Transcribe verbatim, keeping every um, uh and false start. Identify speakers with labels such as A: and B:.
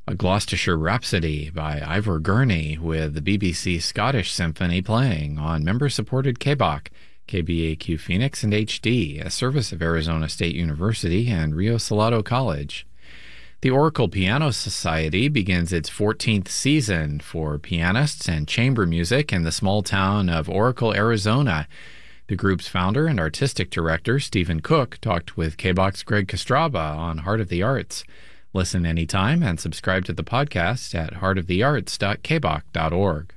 A: A Gloucestershire Rhapsody by Ivor Gurney with the B B C Scottish Symphony playing on member-supported K B O C, K B A Q Phoenix, and H D, a service of Arizona State University and Rio Salado College. The Oracle Piano Society begins its fourteenth season for pianists and chamber music in the small town of Oracle, Arizona. The group's founder and artistic director, Stephen Cook, talked with K B O C's Greg Kostraba on Heart of the Arts. Listen anytime and subscribe to the podcast at heart of the arts dot k b o c dot org.